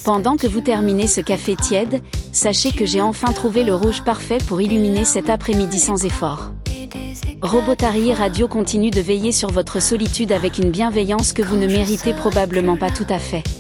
Pendant que vous terminez ce café tiède, sachez que j'ai enfin trouvé le rouge parfait pour illuminer cet après-midi sans effort. Robotary Radio continue de veiller sur votre solitude avec une bienveillance que vous ne méritez probablement pas tout à fait.